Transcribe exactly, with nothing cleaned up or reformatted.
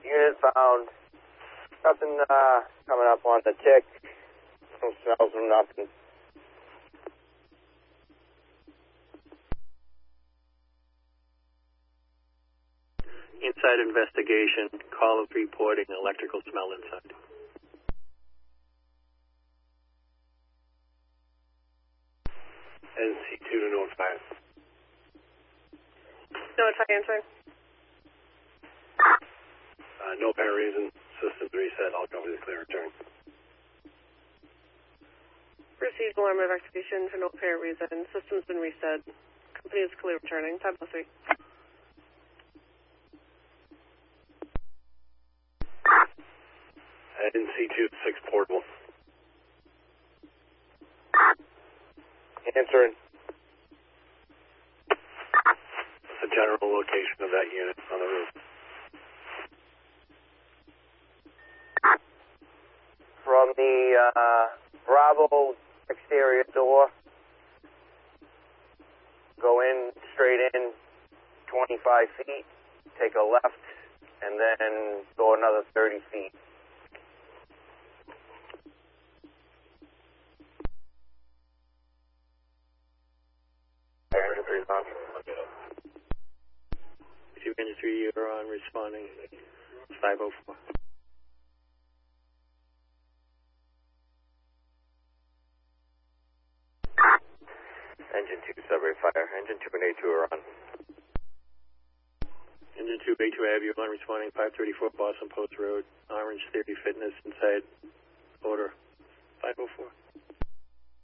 Unit found nothing uh, coming up on the tick. No smells or nothing. Inside investigation, call of reporting electrical smell inside. N C two to notify. Notify answering. Uh, no apparent reason. Systems reset. All companies clear return. Received alarm of execution for no apparent reason. System's been reset. Company is clear returning. five oh three. N C two to six portable. Answering. What's the general location of that unit on the roof? From the uh, Bravo exterior door, go in, straight in, twenty-five feet, take a left, and then go another thirty feet. Two Engine three, you're on responding. five oh four. Engine two, subway fire. Engine two and A two are on. Engine two, A two, I have you on responding. five thirty-four Boston Post Road, Orange thirty Fitness inside order. five oh four.